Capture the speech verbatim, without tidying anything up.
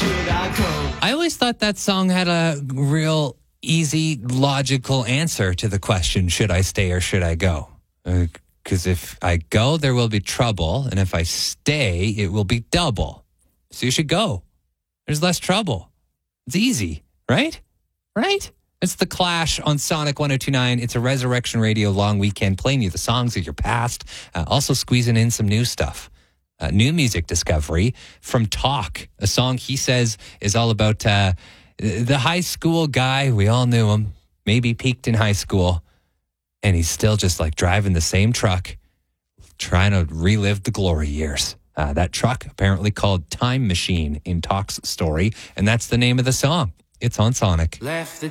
I always thought that song had a real easy, logical answer to the question, should I stay or should I go? Because uh, if I go, there will be trouble. And if I stay, it will be double. So you should go. There's less trouble. It's easy, right? Right? It's The Clash on Sonic one oh two point nine. It's a Resurrection Radio long weekend playing you the songs of your past. Uh, also squeezing in some new stuff. Uh, new music discovery from Talk, a song he says is all about uh, the high school guy. We all knew him, maybe peaked in high school, and he's still just like driving the same truck, trying to relive the glory years. Uh, that truck apparently called Time Machine in Talk's story, and that's the name of the song. It's on Sonic. Left the